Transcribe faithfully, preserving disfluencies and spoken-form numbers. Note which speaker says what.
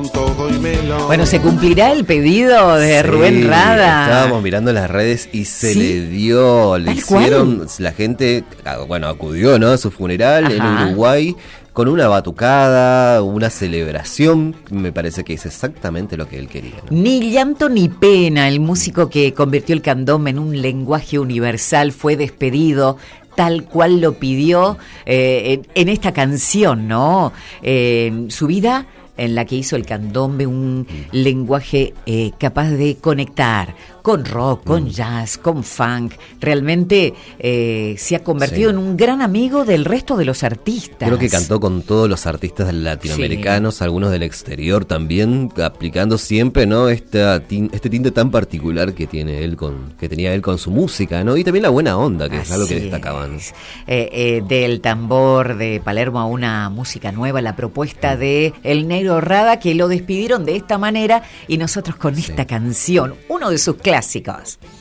Speaker 1: con todo y melón.
Speaker 2: Bueno, ¿se cumplirá el pedido de
Speaker 3: Sí,
Speaker 2: Rubén Rada?
Speaker 3: Estábamos mirando las redes y se
Speaker 2: ¿Sí?
Speaker 3: le dio, le
Speaker 2: ¿Tal
Speaker 3: hicieron,
Speaker 2: cual?
Speaker 3: la gente, bueno, acudió, ¿no? A su funeral
Speaker 2: Ajá.
Speaker 3: en Uruguay con una batucada, una celebración. Me parece que es exactamente lo que él quería, ¿no?
Speaker 2: Ni llanto ni pena, el músico que convirtió el candombe en un lenguaje universal fue despedido tal cual lo pidió eh, en, en esta canción, ¿no? Eh, su vida en la que hizo el candombe un lenguaje eh, capaz de conectar con rock, con jazz, con funk. Realmente eh, se ha convertido
Speaker 3: Sí.
Speaker 2: en un gran amigo del resto de los artistas.
Speaker 3: Creo que cantó con todos los artistas latinoamericanos,
Speaker 2: Sí.
Speaker 3: algunos del exterior también, aplicando siempre, ¿no? Esta, tin- este tinte tan particular que tiene él con, que tenía él con su música, ¿no? Y también la buena onda, que es algo que
Speaker 2: Así
Speaker 3: destacaban.
Speaker 2: es. Eh, eh, del tambor de Palermo a una música nueva, la propuesta de El Negro Rada, que lo despidieron de esta manera y nosotros con
Speaker 3: Sí.
Speaker 2: esta canción, uno de sus clásicos.